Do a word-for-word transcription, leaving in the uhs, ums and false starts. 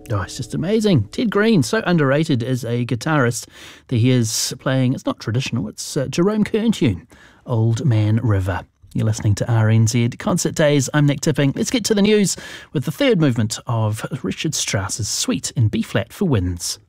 Oh, it's just amazing. Ted Green, so underrated as a guitarist that he is playing. It's not traditional, it's uh, Jerome Kern tune, Old Man River. You're listening to R N Z Concert Days. I'm Nick Tipping. Let's get to the news with the third movement of Richard Strauss's Suite in B-flat for winds.